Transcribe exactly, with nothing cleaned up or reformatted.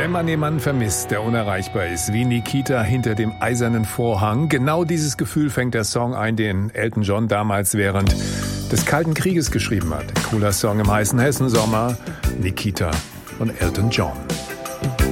Wenn man jemanden vermisst, der unerreichbar ist, wie Nikita hinter dem eisernen Vorhang, genau dieses Gefühl fängt der Song ein, den Elton John damals während des Kalten Krieges geschrieben hat. Cooler Song im heißen Hessensommer, Nikita von Elton John.